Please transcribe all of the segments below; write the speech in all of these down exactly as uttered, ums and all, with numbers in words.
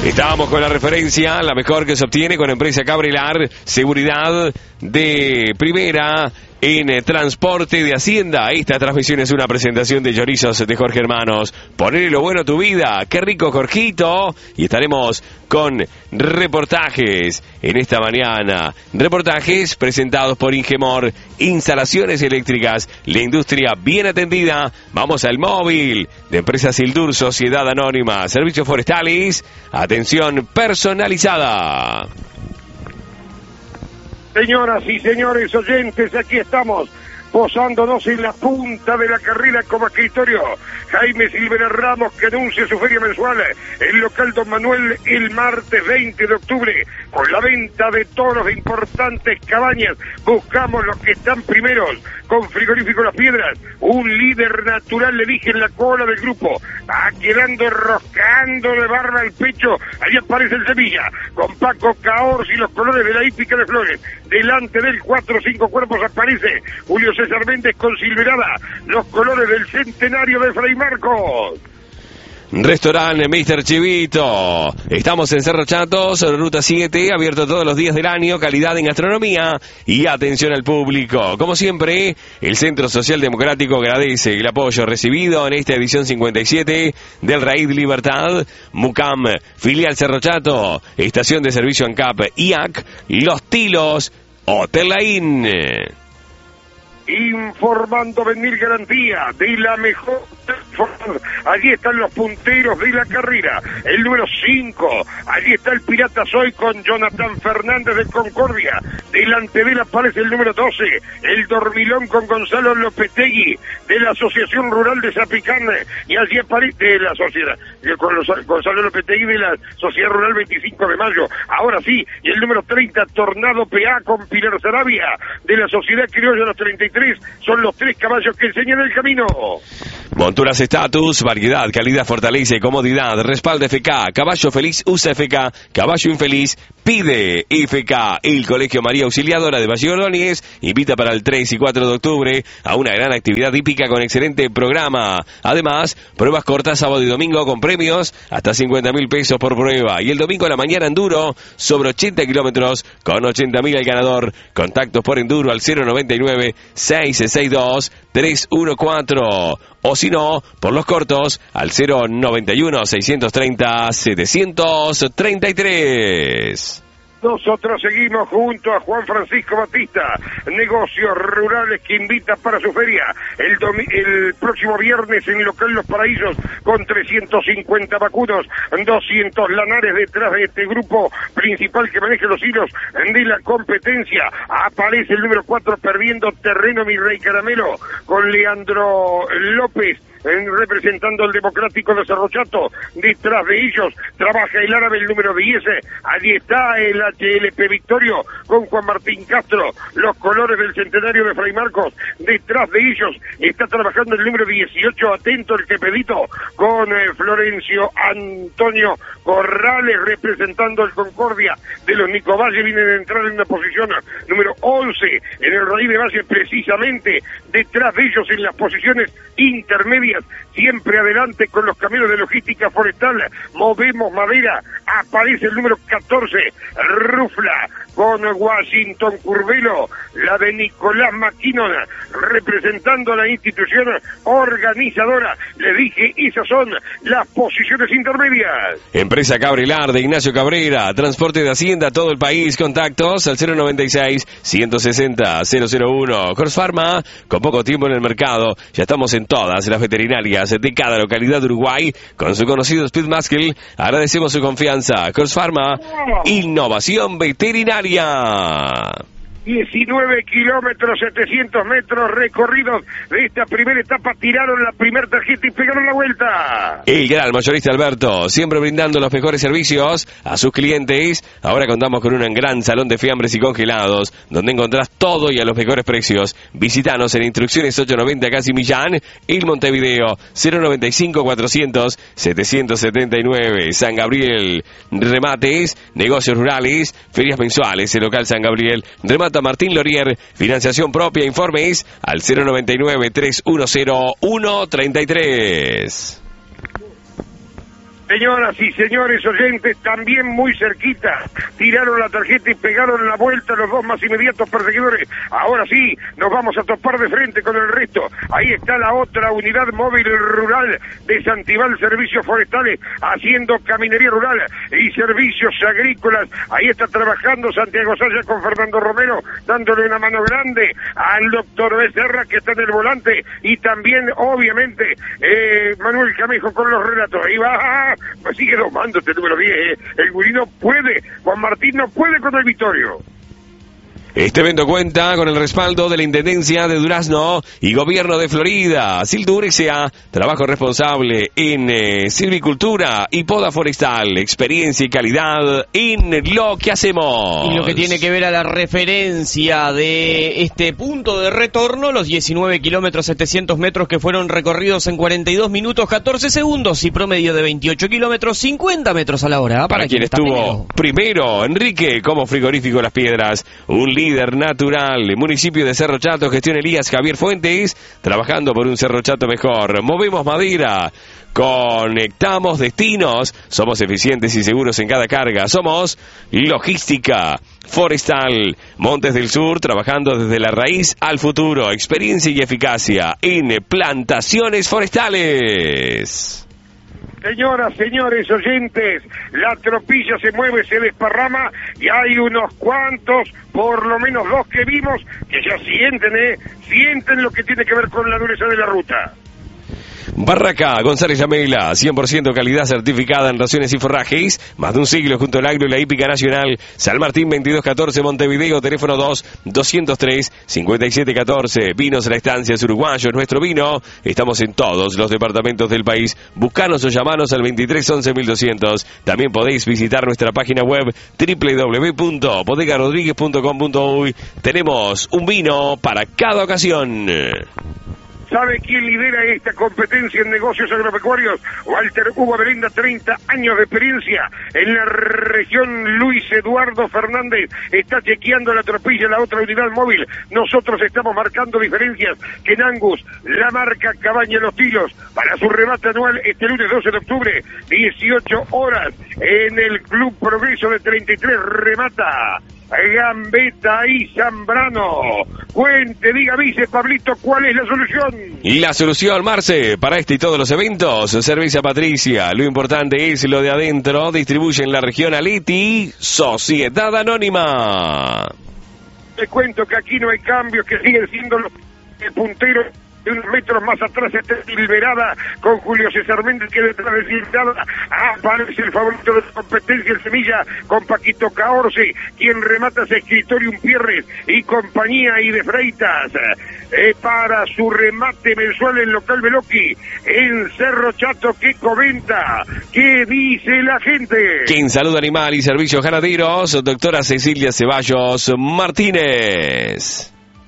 Estábamos con la referencia, la mejor que se obtiene con Empresa Cabrilar, seguridad de primera en eh, transporte de Hacienda. Esta transmisión es una presentación de chorizos de Jorge Hermanos. Ponele lo bueno a tu vida. Qué rico, Jorgito. Y estaremos con reportajes en esta mañana. Reportajes presentados por Ingemor. Instalaciones eléctricas. La industria bien atendida. Vamos al móvil de Empresa Sildur, Sociedad Anónima. Servicios forestales. Atención personalizada. Señoras y señores oyentes, aquí estamos, posándonos en la punta de la carrera como escritorio. Jaime Silvera Ramos, que anuncia su feria mensual en local Don Manuel el martes veinte de octubre, con la venta de toros de importantes cabañas. Buscamos los que están primeros, con Frigorífico Las Piedras, un líder natural, le dije, en la cola del grupo, va quedando roscando de barba al pecho. Ahí aparece el Sevilla, con Paco Caors y los colores de la hípica de Flores. Delante del cuatro o cinco cuerpos aparece Julio César Méndez con Silverada, los colores del centenario de Fray Marcos. Restaurante mister Chivito. Estamos en Cerro Chatos, ruta siete, abierto todos los días del año, calidad en gastronomía y atención al público. Como siempre, el Centro Social Democrático agradece el apoyo recibido en esta edición cincuenta y siete del Raíz Libertad. Mucam, filial Cerro Chato, estación de servicio ANCAP I A C, Los Tilos, Hotel Laín. Informando Venir Garantía de la mejor. Allí están los punteros de la carrera. El número cinco, allí está el Pirata Soy con Jonathan Fernández de Concordia. Delante de él aparece el número doce, el Dormilón con Gonzalo Lopetegui de la Asociación Rural de Zapicán. Y allí aparece de la sociedad, con los, Gonzalo Lopetegui de la Sociedad Rural veinticinco de mayo. Ahora sí, y el número treinta, Tornado P A con Pilar Sarabia de la Sociedad Criolla los treinta y tres. Son los tres caballos que enseñan el camino. Monturas Status, variedad, calidad, fortaleza y comodidad. Respalda F K, caballo feliz usa F K, caballo infeliz pide F K. El Colegio María Auxiliadora de Valle Ordóñez invita para el tres y cuatro de octubre a una gran actividad hípica con excelente programa. Además, pruebas cortas sábado y domingo con premios hasta cincuenta mil pesos por prueba. Y el domingo a la mañana enduro sobre ochenta kilómetros con ochenta mil al ganador. Contactos por enduro al cero noventa y nueve, seis seis dos, tres uno cuatro. O si no, por los cortos, al cero noventa y uno, seiscientos treinta, setecientos treinta y tres. Nosotros seguimos junto a Juan Francisco Batista, Negocios Rurales, que invita para su feria el, domi- el próximo viernes en local Los Paraísos, con trescientos cincuenta vacunos, doscientos lanares detrás de este grupo principal que maneja los hilos de la competencia. Aparece el número cuatro, Perdiendo Terreno, Mi Rey Caramelo, con Leandro López, En representando el Democrático de Cerro Chato. Detrás de ellos trabaja el árabe, el número diez. Allí está el H L P Victorio con Juan Martín Castro, los colores del centenario de Fray Marcos. Detrás de ellos está trabajando el número dieciocho, Atento el Quepedito, con eh, Florencio Antonio Corrales representando el Concordia de los Nico Valle. Vienen a entrar en una posición número once en el Raíz de Valle, precisamente detrás de ellos en las posiciones intermedias. Siempre adelante con los camiones de logística forestal, Movemos Madera. Aparece el número catorce, Rufla, con Washington Curvelo, la de Nicolás Maquinon, representando a la institución organizadora. Le dije, esas son las posiciones intermedias. Empresa Cabrilar de Ignacio Cabrera, transporte de Hacienda a todo el país. Contactos al cero noventa y seis, ciento sesenta, cero cero uno. Cross Pharma, con poco tiempo en el mercado, ya estamos en todas las veterinarias de cada localidad de Uruguay, con su conocido Speed Muscle. Agradecemos su confianza. Cross Pharma, innovación veterinaria. diecinueve kilómetros, setecientos metros recorridos de esta primera etapa. Tiraron la primera tarjeta y pegaron la vuelta. El gran mayorista Alberto, siempre brindando los mejores servicios a sus clientes. Ahora contamos con un gran salón de fiambres y congelados, donde encontrás todo y a los mejores precios. Visítanos en Instrucciones ocho noventa Casi Millán, el Montevideo, cero noventa y cinco, cuatrocientos, setecientos setenta y nueve. San Gabriel, remates, negocios rurales, ferias mensuales, el local San Gabriel, remate Martín Lorier, financiación propia, informes al cero noventa y nueve, tres uno cero, uno treinta y tres. Señoras y señores oyentes, también muy cerquita, tiraron la tarjeta y pegaron la vuelta los dos más inmediatos perseguidores. Ahora sí, nos vamos a topar de frente con el resto. Ahí está la otra unidad móvil rural de Santival Servicios Forestales, haciendo caminería rural y servicios agrícolas. Ahí está trabajando Santiago Saya con Fernando Romero, dándole una mano grande al doctor Becerra, que está en el volante, y también, obviamente, eh, Manuel Camejo con los relatos. Ahí va, pues sigue domando este número diez, eh. El gurí no puede, Juan Martín no puede con el Vittorio. Este evento cuenta con el respaldo de la Intendencia de Durazno y Gobierno de Florida. Sildur S A, trabajo responsable en eh, silvicultura y poda forestal, experiencia y calidad en lo que hacemos. Y lo que tiene que ver a la referencia de este punto de retorno, los diecinueve kilómetros setecientos metros que fueron recorridos en cuarenta y dos minutos catorce segundos y promedio de veintiocho kilómetros cincuenta metros a la hora. Para, para quien estuvo primero, Enrique, como Frigorífico Las Piedras, un líder natural, municipio de Cerro Chato, gestión Elías Javier Fuentes, trabajando por un Cerro Chato mejor. Movemos madera, conectamos destinos, somos eficientes y seguros en cada carga, somos logística forestal, Montes del Sur, trabajando desde la raíz al futuro, experiencia y eficacia en plantaciones forestales. Señoras, señores oyentes, la tropilla se mueve, se desparrama y hay unos cuantos, por lo menos dos que vimos, que ya sienten, ¿eh? Sienten lo que tiene que ver con la dureza de la ruta. Barraca González Lamela, cien por ciento calidad certificada en raciones y forrajes, más de un siglo junto al agro y la hípica nacional. San Martín veintidós catorce Montevideo, teléfono dos, doscientos tres, cincuenta y siete catorce. Vinos La Estancia, es uruguayo, es nuestro vino. Estamos en todos los departamentos del país. Buscanos o llamanos al veintitrés once mil doscientos. También podéis visitar nuestra página web doble u doble u doble u punto bodega rodríguez punto com punto uy. Tenemos un vino para cada ocasión. ¿Sabe quién lidera esta competencia en negocios agropecuarios? Walter Hugo Belinda, treinta años de experiencia en la región. Luis Eduardo Fernández está chequeando la tropilla, la otra unidad móvil. Nosotros estamos marcando diferencias que en Angus, la marca Cabaña Los Tilos, para su remate anual este lunes doce de octubre, dieciocho horas, en el Club Progreso de treinta y tres, remata Gambetta y Zambrano. Cuente, diga, vice Pablito, ¿cuál es la solución? Y la solución, Marce, para este y todos los eventos, Cerveza Patricia. Lo importante es lo de adentro. Distribuye en la región Aleti, Sociedad Anónima. Te cuento que aquí no hay cambios, que siguen siendo los punteros. De unos metros más atrás está Silverada con Julio César Méndez, que detrás de Silverada aparece el favorito de la competencia, el Semilla, con Paquito Caorce, quien remata es Escritorium Pierres y compañía, y de Freitas eh, para su remate mensual en local Beloqui en Cerro Chato. ¿Qué comenta? ¿Qué dice la gente? Quien Salud Animal y Servicios Ganaderos, doctora Cecilia Ceballos Martínez.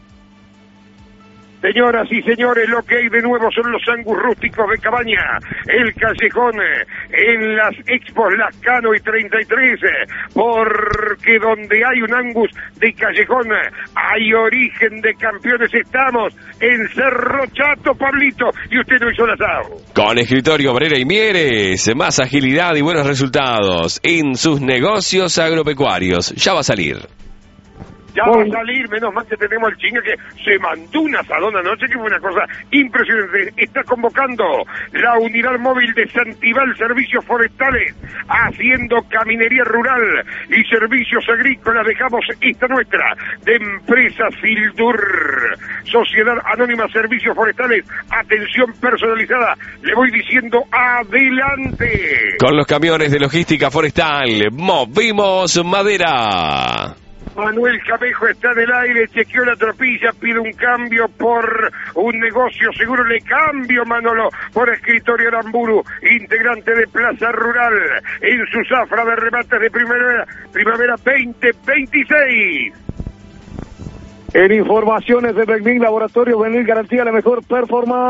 Señoras y señores, lo que hay de nuevo son los Angus rústicos de Cabaña, el callejón en las Expos Lascano y treinta y tres, porque donde hay un Angus de callejón hay origen de campeones. Estamos en Cerro Chato, Pablito, y usted no hizo el asado. Con Escritorio Obrera y Mieres, más agilidad y buenos resultados en sus negocios agropecuarios. Ya va a salir. Ya va a salir, menos mal que tenemos al chinga que se mandó un asadón anoche, que fue una cosa impresionante. Está convocando la unidad móvil de Santival Servicios Forestales, haciendo caminería rural y servicios agrícolas. Dejamos esta nuestra, de empresa Sildur, Sociedad Anónima Servicios Forestales, atención personalizada. Le voy diciendo adelante. Con los camiones de logística forestal, movimos madera. Manuel Camejo está en el aire, chequeó la tropilla, pide un cambio por un negocio seguro. Le cambio, Manolo, por Escritorio Aramburu, integrante de Plaza Rural, en su zafra de remates de primavera, primavera veinte veintiséis. En informaciones de Becmin Laboratorio Venir, garantía la mejor performance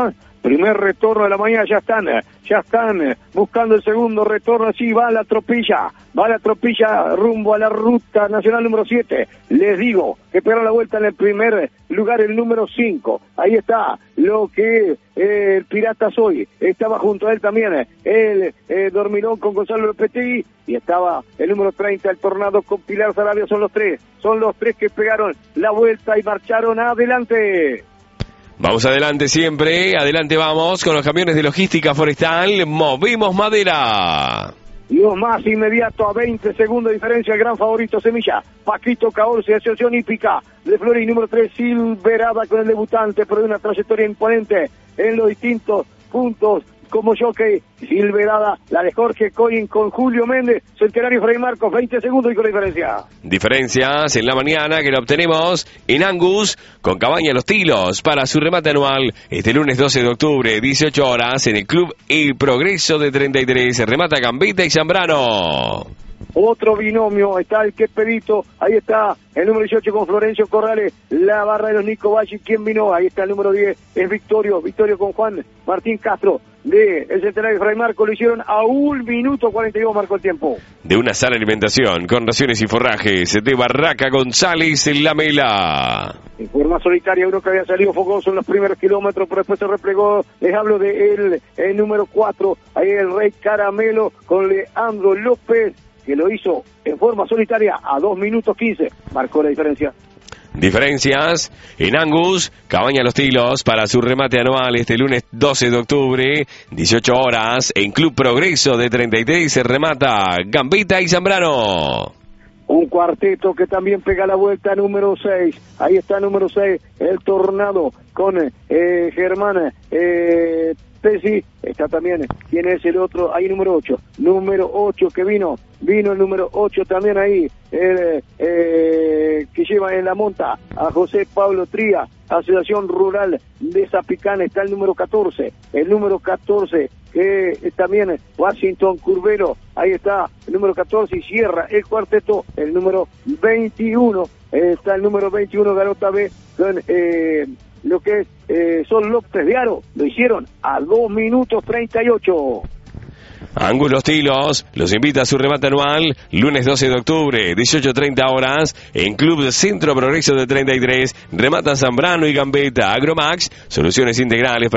Primer retorno de la mañana, ya están, ya están buscando el segundo retorno, así va la tropilla, va la tropilla rumbo a la ruta nacional número siete. Les digo que pegaron la vuelta en el primer lugar el número cinco. Ahí está lo que eh, el Pirata Soy, estaba junto a él también el eh, Dormilón con Gonzalo Lopetegui, y estaba el número treinta, el Tornado con Pilar Sarabia. Son los tres, son los tres que pegaron la vuelta y marcharon adelante. Vamos adelante siempre, adelante vamos con los camiones de logística forestal, movimos madera. Los más inmediato a veinte segundos de diferencia, el gran favorito Semilla, Paquito Caorce, Asociación Hípica de Flores, y número tres Silverada con el debutante, pero de una trayectoria imponente en los distintos puntos como jockey. Silverada, la de Jorge Coyin con Julio Méndez, Centenario Fray Marcos, veinte segundos y con la diferencia. Diferencias en la mañana que la obtenemos en Angus con Cabaña Los Tilos para su remate anual este lunes doce de octubre, dieciocho horas en el Club El Progreso de treinta y tres. Remata Gambetta y Zambrano. Otro binomio, está el Quespedito, ahí está el número dieciocho con Florencio Corrales, la barra de los Nico Valle. ¿Quién vino? Ahí está el número diez, es Victorio, Victorio con Juan Martín Castro de el Centenario Fray Marco. Lo hicieron a un minuto cuarenta y dos, marcó el tiempo. De una sana alimentación con raciones y forrajes de Barraca González en La Mela. En forma solitaria, uno que había salido fogoso en los primeros kilómetros, pero después se replegó. Les hablo de el, el número cuatro, ahí el Rey Caramelo con Leandro López, que lo hizo en forma solitaria a dos minutos quince, marcó la diferencia. Diferencias en Angus, Cabaña Los Tilos para su remate anual este lunes doce de octubre, dieciocho horas, en Club Progreso de treinta y tres, se remata Gambetta y Zambrano. Un cuarteto que también pega la vuelta, número seis, ahí está número seis, el Tornado con eh, Germán eh, Pesci, está también, ¿quién es el otro? Ahí número ocho, número ocho que vino, vino el número ocho también ahí, el, eh, que lleva en la monta a José Pablo Tría, Asociación Rural de Zapicán. Está el número catorce, el número catorce que también Washington Curvelo, ahí está el número catorce y cierra el cuarteto, el número veintiuno, está el número veintiuno Garota B con eh, lo que es eh, Sol López de Aro, lo hicieron a dos minutos treinta y ocho. Angus Los Tilos los invita a su remate anual lunes doce de octubre, dieciocho treinta horas, en Club Centro Progreso de treinta y tres. Rematan Zambrano y Gambetta. Agromax, soluciones integrales